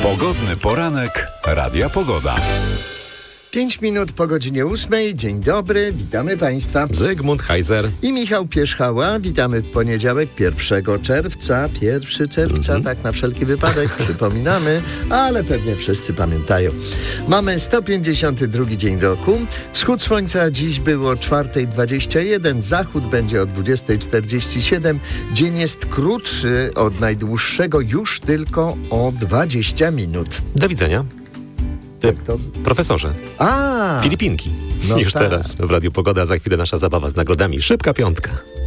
Pogodny poranek Radia Pogoda. 5 minut po godzinie 8. Dzień dobry, witamy Państwa. Zygmunt Heiser I Michał Pierzchała. Witamy w poniedziałek 1 czerwca. 1 czerwca, tak na wszelki wypadek przypominamy, ale pewnie wszyscy pamiętają. Mamy 152 dzień roku. Wschód słońca dziś było o 4:21, zachód będzie o 20:47. Dzień jest krótszy od najdłuższego już tylko o 20 minut. Do widzenia. Profesorze. Filipinki. No Już tak. teraz w Radiu Pogoda, za chwilę nasza zabawa z nagrodami. Szybka piątka.